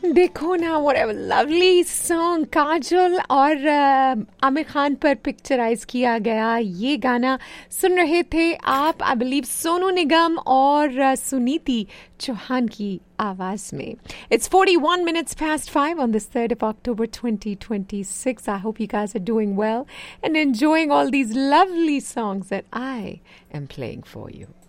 देखो ना, what a lovely song. काजल और आमिर खान पर पिक्चराइज किया गया ये गाना सुन रहे थे आप. आई बिलीव सोनू निगम और सुनीति चौहान की आवाज में. It's 41 minutes past 5 on this 3rd of October 2026. I hope you guys are doing well and enjoying all these lovely songs that I am playing for you.